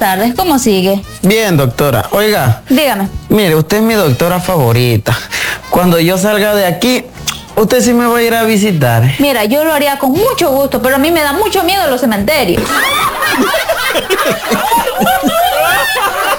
tardes. ¿Cómo sigue? Bien, doctora. Oiga. Dígame. Mire, usted es mi doctora favorita. Cuando yo salga de aquí, usted sí me va a ir a visitar. Mira, yo lo haría con mucho gusto, pero a mí me da mucho miedo los cementerios.